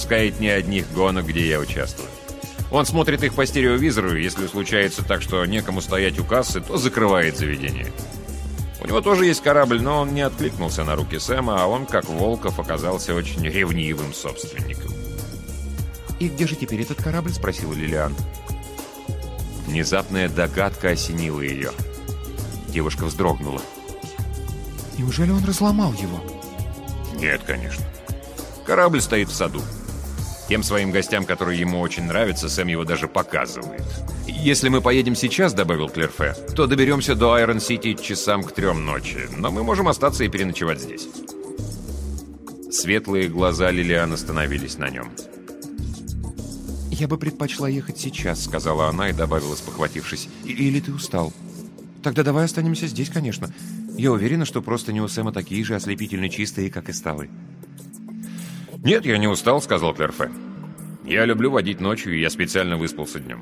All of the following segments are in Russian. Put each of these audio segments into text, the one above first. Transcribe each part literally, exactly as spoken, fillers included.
допускает ни одних гонок, где я участвую. Он смотрит их по стереовизору, и если случается так, что некому стоять у кассы, то закрывает заведение. У него тоже есть корабль, но он не откликнулся на руки Сэма, а он, как Волков, оказался очень ревнивым собственником. «И где же теперь этот корабль?» — спросила Лилиан. Внезапная догадка осенила ее. Девушка вздрогнула. «Неужели он разломал его?» «Нет, конечно. Корабль стоит в саду. Тем своим гостям, которые ему очень нравятся, Сэм его даже показывает. Если мы поедем сейчас, — добавил Клерфе, — то доберемся до Айрон-Сити часам к трем ночи, но мы можем остаться и переночевать здесь». Светлые глаза Лилиан остановились на нем. «Я бы предпочла ехать сейчас», — сказала она и добавила, спохватившись. «Или ты устал? Тогда давай останемся здесь, конечно. Я уверена, что простыни у Сэма такие же ослепительно чистые, как и сталы». «Нет, я не устал», — сказал Клерфе. «Я люблю водить ночью, и я специально выспался днем».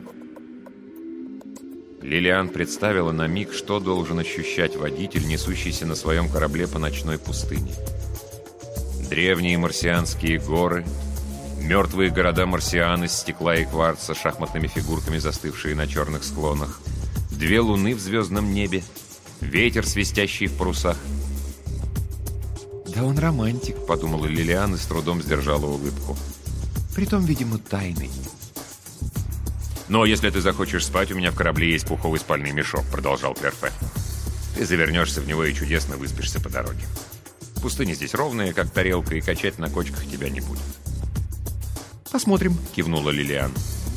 Лилиан представила на миг, что должен ощущать водитель, несущийся на своем корабле по ночной пустыне. Древние марсианские горы, мертвые города марсиан из стекла и кварца, шахматными фигурками застывшие на черных склонах, две луны в звездном небе, ветер, свистящий в парусах. «Да он романтик», — подумала Лилиан и с трудом сдержала улыбку. «Притом, видимо, тайный». «Но если ты захочешь спать, у меня в корабле есть пуховый спальный мешок», — продолжал Клерфе. «Ты завернешься в него и чудесно выспишься по дороге. Пустыня здесь ровная, как тарелка, и качать на кочках тебя не будет». «Посмотрим», — кивнула Лилиан.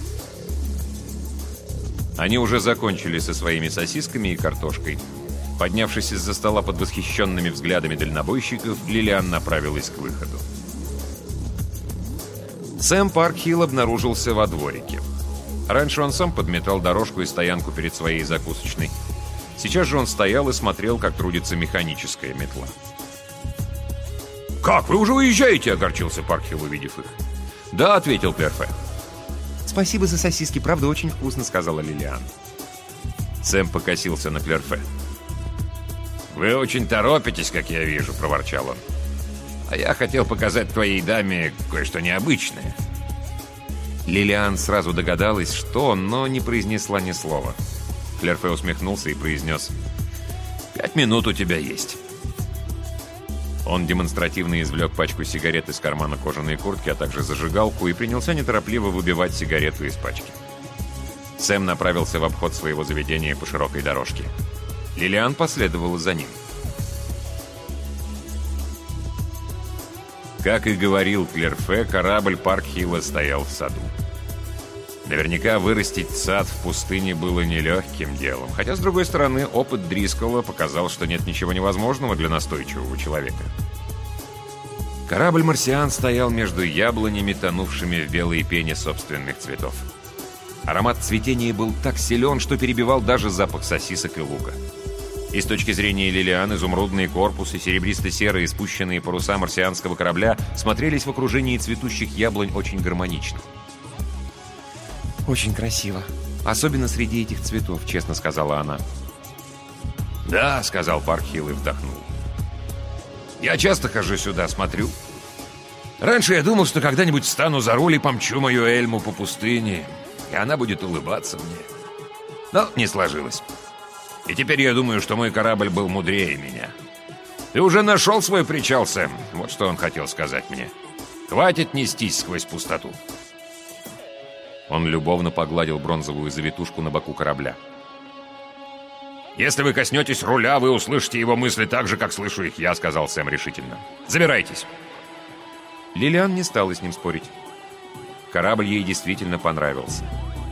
Они уже закончили со своими сосисками и картошкой. Поднявшись из-за стола под восхищенными взглядами дальнобойщиков, Лилиан направилась к выходу. Сэм Паркхилл обнаружился во дворике. Раньше он сам подметал дорожку и стоянку перед своей закусочной. Сейчас же он стоял и смотрел, как трудится механическая метла. «Как, вы уже уезжаете?» — огорчился Паркхилл, увидев их. «Да», — ответил Клерфе. «Спасибо за сосиски, правда, очень вкусно», — сказала Лилиан. Сэм покосился на Клерфе. «Вы очень торопитесь, как я вижу», — проворчал он. «А я хотел показать твоей даме кое-что необычное». Лилиан сразу догадалась, что, но не произнесла ни слова. Клерфе усмехнулся и произнес: «Пять минут у тебя есть». Он демонстративно извлек пачку сигарет из кармана кожаной куртки, а также зажигалку, и принялся неторопливо выбивать сигарету из пачки. Сэм направился в обход своего заведения по широкой дорожке. Лилиан последовала за ним. Как и говорил Клерфе, корабль Паркхилла стоял в саду. Наверняка вырастить сад в пустыне было нелегким делом, хотя, с другой стороны, опыт Дрисколла показал, что нет ничего невозможного для настойчивого человека. Корабль «Марсиан» стоял между яблонями, тонувшими в белой пене собственных цветов. Аромат цветения был так силен, что перебивал даже запах сосисок и лука. И с точки зрения Лилиан, изумрудный корпус и серебристо-серые спущенные паруса марсианского корабля смотрелись в окружении цветущих яблонь очень гармонично. «Очень красиво. Особенно среди этих цветов», — честно сказала она. «Да», — сказал Паркхилл и вдохнул. «Я часто хожу сюда, смотрю. Раньше я думал, что когда-нибудь встану за руль и помчу мою Эльму по пустыне, и она будет улыбаться мне. Но не сложилось. И теперь я думаю, что мой корабль был мудрее меня. Ты уже нашел свой причал, Сэм?» Вот что он хотел сказать мне. «Хватит нестись сквозь пустоту». Он любовно погладил бронзовую завитушку на боку корабля. «Если вы коснетесь руля, вы услышите его мысли так же, как слышу их я», — сказал Сэм решительно. «Забирайтесь». Лилиан не стала с ним спорить. Корабль ей действительно понравился.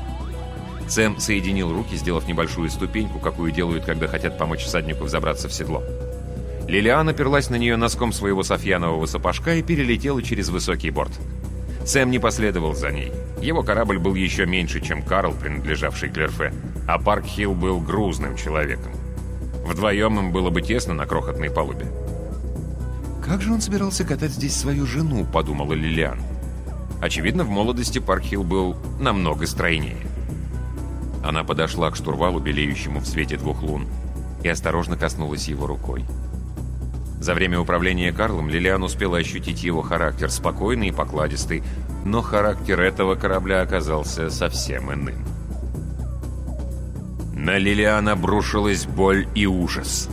Сэм соединил руки, сделав небольшую ступеньку, какую делают, когда хотят помочь всаднику взобраться в седло. Лилиан оперлась на нее носком своего софьянового сапожка и перелетела через высокий борт. Сэм не последовал за ней. Его корабль был еще меньше, чем Карл, принадлежавший Клерфе, а Паркхилл был грузным человеком. Вдвоем им было бы тесно на крохотной палубе. «Как же он собирался катать здесь свою жену?» — подумала Лилиан. Очевидно, в молодости Паркхилл был намного стройнее. Она подошла к штурвалу, белеющему в свете двух лун, и осторожно коснулась его рукой. За время управления Карлом Лилиан успела ощутить его характер, спокойный и покладистый, Но характер этого корабля оказался совсем иным. На Лилиан обрушилась боль и ужас.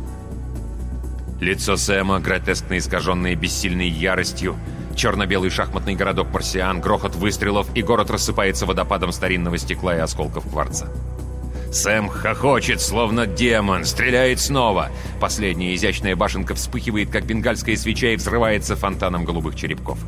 Лицо Сэма, гротескно искаженное бессильной яростью, черно-белый шахматный городок Марсиан, грохот выстрелов, и город рассыпается водопадом старинного стекла и осколков кварца. Сэм хохочет, словно демон, стреляет снова. Последняя изящная башенка вспыхивает, как бенгальская свеча, и взрывается фонтаном голубых черепков.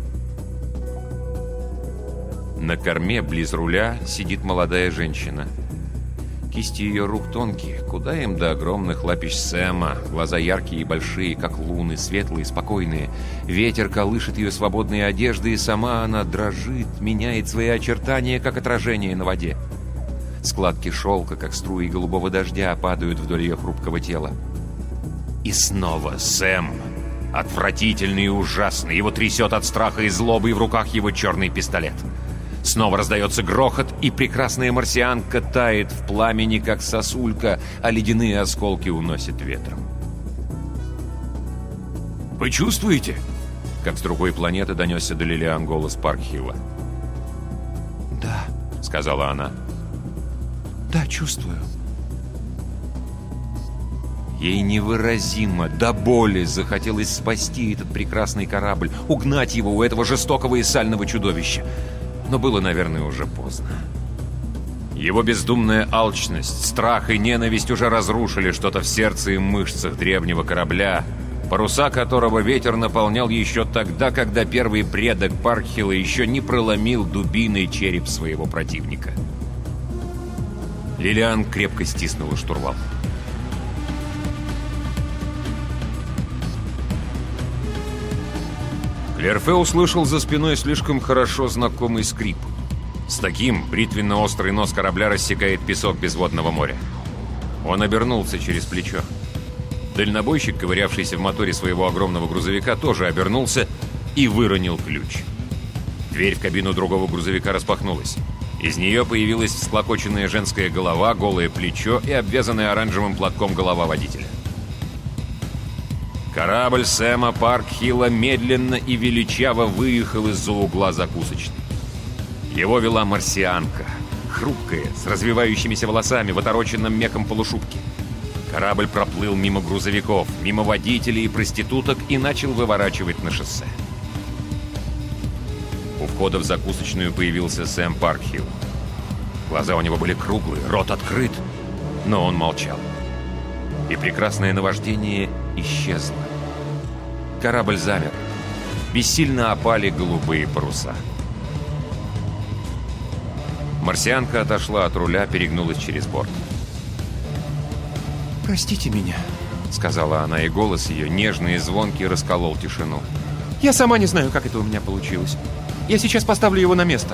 На корме, близ руля, сидит молодая женщина. Кисти ее рук тонкие, куда им до огромных лапищ Сэма. Глаза яркие и большие, как луны, светлые, спокойные. Ветер колышет ее свободные одежды, и сама она дрожит, меняет свои очертания, как отражение на воде. Складки шелка, как струи голубого дождя, падают вдоль ее хрупкого тела. И снова Сэм. Отвратительный и ужасный. Его трясет от страха и злобы, и в руках его черный пистолет. Снова раздается грохот, и прекрасная марсианка тает в пламени, как сосулька, а ледяные осколки уносит ветром. «Вы чувствуете?» Как с другой планеты донесся до Лилиан голос Паркхилла. «Да», — сказала она. «Да, чувствую». Ей невыразимо, до боли захотелось спасти этот прекрасный корабль, угнать его у этого жестокого и сального чудовища. Но было, наверное, уже поздно. Его бездумная алчность, страх и ненависть уже разрушили что-то в сердце и мышцах древнего корабля, паруса которого ветер наполнял еще тогда, когда первый предок Паркхилла еще не проломил дубиной череп своего противника. Лилиан крепко стиснула штурвал. Клерфе услышал за спиной слишком хорошо знакомый скрип. С таким бритвенно-острый нос корабля рассекает песок безводного моря. Он обернулся через плечо. Дальнобойщик, ковырявшийся в моторе своего огромного грузовика, тоже обернулся и выронил ключ. Дверь в кабину другого грузовика распахнулась. Из нее появилась всклокоченная женская голова, голое плечо и обвязанная оранжевым платком голова водителя. Корабль Сэма Паркхилла медленно и величаво выехал из-за угла закусочной. Его вела марсианка, хрупкая, с развивающимися волосами в отороченном мехом полушубке. Корабль проплыл мимо грузовиков, мимо водителей и проституток и начал выворачивать на шоссе. У входа в закусочную появился Сэм Паркхилл. Глаза у него были круглые, рот открыт, но он молчал. И прекрасное наваждение исчезло. Корабль замер. Бессильно опали голубые паруса. Марсианка отошла от руля, перегнулась через борт. «Простите меня», — сказала она, и голос ее, нежный и звонкий, расколол тишину. «Я сама не знаю, как это у меня получилось. Я сейчас поставлю его на место».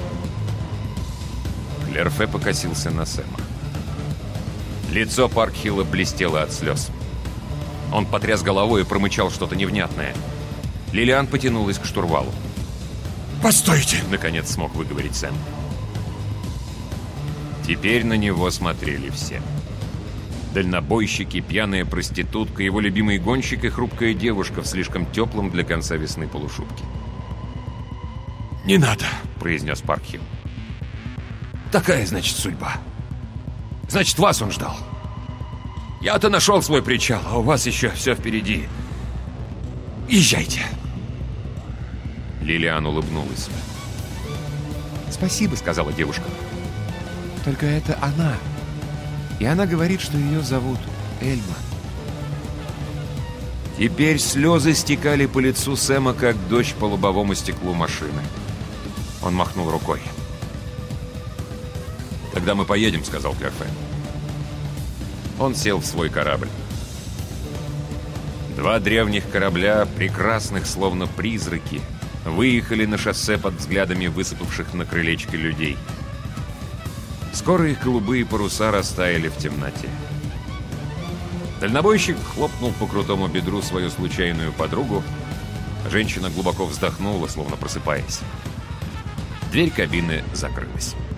Клерфе покосился на Сэма. Лицо Паркхилла блестело от слез. Он потряс головой и промычал что-то невнятное. Лилиан потянулась к штурвалу. «Постойте!» — наконец смог выговорить Сэм. Теперь на него смотрели все. Дальнобойщики, пьяная проститутка, его любимый гонщик и хрупкая девушка в слишком теплом для конца весны полушубке. «Не надо!» — произнес Паркхилл. «Такая, значит, судьба. Значит, вас он ждал. Я-то нашел свой причал, а у вас еще все впереди. Езжайте!» Лилиан улыбнулась. «Спасибо», — сказала девушка. «Только это она. И она говорит, что ее зовут Эльма». Теперь слезы стекали по лицу Сэма, как дождь по лобовому стеклу машины. Он махнул рукой. «Тогда мы поедем», — сказал Клерфе. Он сел в свой корабль. Два древних корабля, прекрасных словно призраки, выехали на шоссе под взглядами высыпавших на крылечко людей. Скоро их голубые паруса растаяли в темноте. Дальнобойщик хлопнул по крутому бедру свою случайную подругу. Женщина глубоко вздохнула, словно просыпаясь. Дверь кабины закрылась.